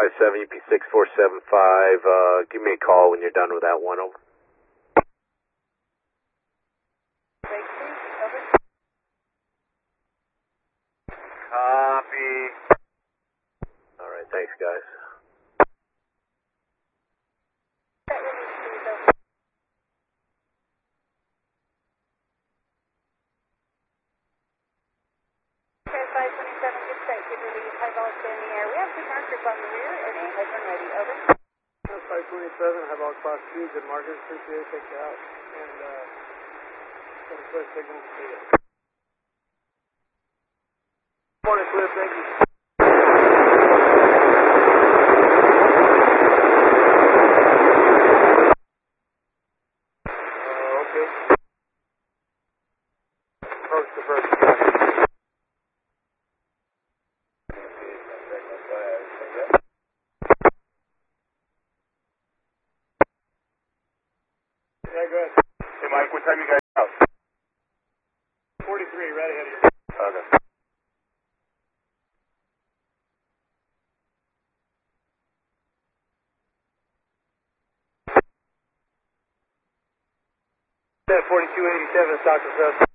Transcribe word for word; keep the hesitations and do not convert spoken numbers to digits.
five seven, U P six four seven five. Uh, give me a call when you're done with that one. Over. Copy. All right, thanks, guys. five twenty-seven, good start. Good release. High voltage in the air. We have two markers on the rear and a headrun ready. Over. five twenty-seven, high vol class two, good markers. Appreciate it. Take it out. And, uh, got a clear signal to see it. Morning, Cliff. Thank you. Uh, okay. Approach the first. Yeah, go ahead. Hey, Mike, what time you guys out? forty-three, right ahead of you. Okay. forty-two eighty-seven, Doctor Seth.